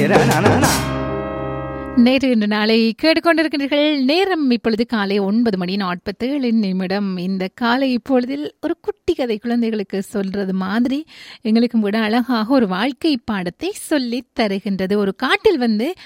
நேற்று இன்று நாளை கேட்டுக்கொண்டிருக்கின்றீர்கள். நேரம் இப்பொழுது காலை 9:47. இந்த காலை இப்பொழுதில் ஒரு குட்டி கதை குழந்தைகளுக்கு சொல்றது மாதிரி எங்களுக்கும் கூட அழகாக ஒரு வாழ்க்கை பாடத்தை சொல்லி தருகின்றது. ஒரு காட்டில்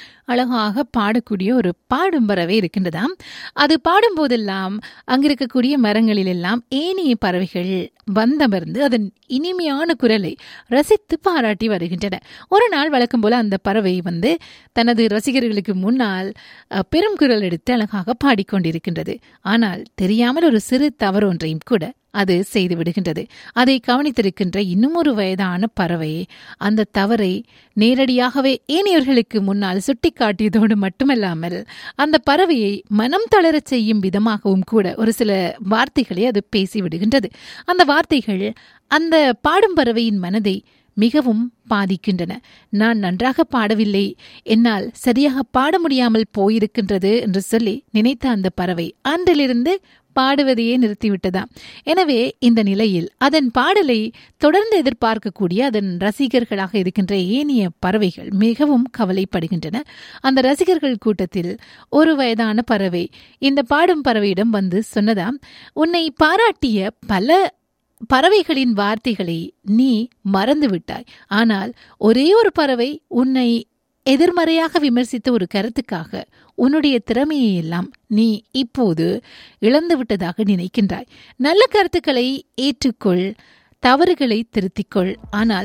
அழகாக பாடக்கூடிய ஒரு பாடும் பறவை இருக்கின்றதாம். அது பாடும்போதெல்லாம் அங்கிருக்கக்கூடிய மரங்களில் எல்லாம் ஏனைய பறவைகள் வந்தமர்ந்து அதன் இனிமையான குரலை ரசித்து பாராட்டி வருகின்றன. ஒரு நாள் வழக்கம் போல அந்த பறவை தனது ரசிகர்களுக்கு முன்னால் பெரும் குரல் எடுத்து அழகாக பாடிக்கொண்டிருக்கின்றது. ஆனால் தெரியாமல் ஒரு சிறு தவறு ஒன்றையும் கூட அது செய்து விடுகின்றது. அதை கவனித்திருக்கின்ற இன்னும் ஒரு வயதான பறவை அந்த தவறை நேரடியாகவே ஏனையவர்களுக்கு முன்னால் சுட்டிக்காட்டியதோடு மட்டுமல்லாமல் அந்த பறவையை மனம் தளரச் செய்யும் விதமாகவும் கூட ஒரு சில வார்த்தைகளை அது பேசிவிடுகின்றது. அந்த வார்த்தைகள் அந்த பாடும் பறவையின் மனதை மிகவும் பாதிக்கின்றன. நான் நன்றாக பாடவில்லை, என்னால் சரியாக பாட முடியாமல் போயிருக்கின்றது என்று சொல்லி நினைத்த அந்த பறவை அன்றிலிருந்து பாடுவதையே நிறுத்திவிட்டதாம். எனவே இந்த நிலையில் அதன் பாடலை தொடர்ந்து எதிர்பார்க்கக்கூடிய அதன் ரசிகர்களாக இருக்கின்ற ஏனைய பறவைகள் மிகவும் கவலைப்படுகின்றன. அந்த ரசிகர்கள் கூட்டத்தில் ஒரு வயதான பறவை இந்த பாடும் பறவையிடம் சொன்னதாம், உன்னை பாராட்டிய பல பறவைகளின் வார்த்தைகளை நீ மறந்துவிட்டாய். ஆனால் ஒரே ஒரு பறவை உன்னை எதிர்மறையாக விமர்சித்த ஒரு கருத்துக்காக உன்னுடைய திறமையை எல்லாம் நீ இப்போது இழந்துவிட்டதாக நினைக்கின்றாய். நல்ல கருத்துக்களை ஏற்றுக்கொள், தவறுகளை திருத்திக்கொள். ஆனால்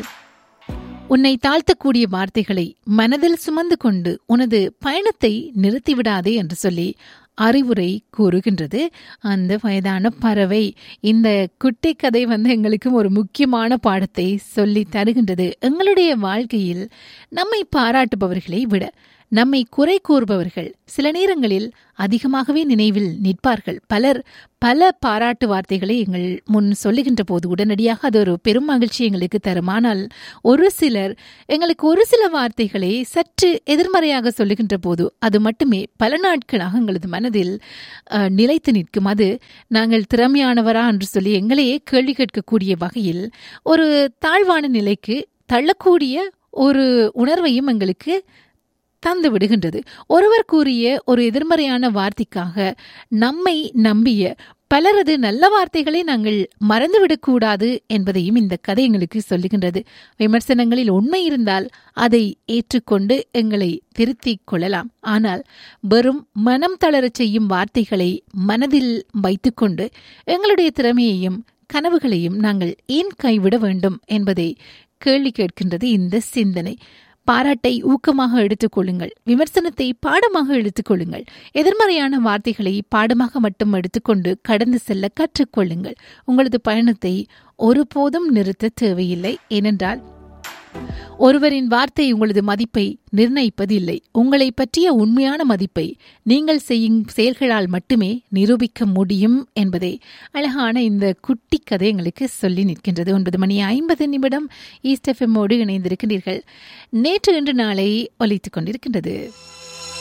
உன்னை தாழ்த்தக்கூடிய வார்த்தைகளை மனதில் சுமந்து கொண்டு உனது பயணத்தை நிறுத்திவிடாதே என்று சொல்லி அறிவுரை கூறுகின்றது அந்த வயதான பறவை. இந்த குட்டி கதை எங்களுக்கும் ஒரு முக்கியமான பாடத்தை சொல்லி தருகின்றது. எங்களுடைய வாழ்க்கையில் நம்மை பாராட்டுபவர்களை விட நம்மை குறை கூறுபவர்கள் சில நேரங்களில் அதிகமாகவே நினைவில் நிற்பார்கள். பலர் பல பாராட்டு வார்த்தைகளை எங்கள் முன் சொல்லுகின்ற போது உடனடியாக அது ஒரு பெரும் மகிழ்ச்சி எங்களுக்கு தரும். ஆனால் ஒரு சிலர் எங்களுக்கு ஒரு சில வார்த்தைகளை சற்று எதிர்மறையாக சொல்லுகின்ற போது அது மட்டுமே பல நாட்களாக எங்களது மனதில் நிலைத்து நிற்கும். அது நாங்கள் திறமையானவரா என்று சொல்லி எங்களையே கேள்வி கேட்கக்கூடிய வகையில் ஒரு தாழ்வான நிலைக்கு தள்ளக்கூடிய ஒரு உணர்வையும் எங்களுக்கு தந்து விடுகின்றது. ஒருவர் கூறிய ஒரு எதிர்மறையான வார்த்தைக்காக நம்மை நம்பிய பலரது நல்ல வார்த்தைகளை நாங்கள் மறந்துவிடக்கூடாது என்பதையும் இந்த கதை எங்களுக்கு சொல்லுகின்றது. விமர்சனங்களில் உண்மை இருந்தால் அதை ஏற்றுக்கொண்டு எங்களை திருத்திக் கொள்ளலாம். ஆனால் வெறும் மனம் தளரச் செய்யும் வார்த்தைகளை மனதில் வைத்துக்கொண்டு எங்களுடைய திறமையையும் கனவுகளையும் நாங்கள் ஏன் கைவிட வேண்டும் என்பதை கேள்வி கேட்கின்றது இந்த சிந்தனை. பாராட்டை ஊக்கமாக எடுத்துக்கொள்ளுங்கள், விமர்சனத்தை பாடமாக எடுத்துக்கொள்ளுங்கள், எதிர்மறையான வார்த்தைகளை பாடமாக மட்டும் எடுத்துக்கொண்டு கடந்து செல்ல கற்றுக்கொள்ளுங்கள். உங்களது பயணத்தை ஒருபோதும் நிறுத்த தேவையில்லை. ஏனென்றால் ஒருவரின் வார்த்தை உங்களது மதிப்பை நிர்ணயிப்பதில்லை. உங்களை பற்றிய உண்மையான மதிப்பை நீங்கள் செய்யும் செயல்களால் மட்டுமே நிரூபிக்க முடியும் என்பதை அழகான இந்த குட்டி கதை எங்களுக்கு சொல்லி நிற்கின்றது. 9:50 ஈஸ்ட் எஃப்எம்மோடு இணைந்திருக்கின்றீர்கள். நேற்று இன்று நாளை ஒலித்துக் கொண்டிருக்கின்றது.